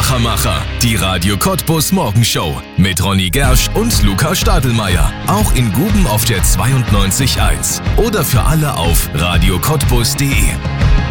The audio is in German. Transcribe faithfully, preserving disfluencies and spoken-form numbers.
Wachamacher, die Radio Cottbus Morgenshow mit Ronny Gersch und Luca Stadelmeier. Auch in Guben auf der zweiundneunzig Komma eins oder für alle auf radio cottbus punkt de.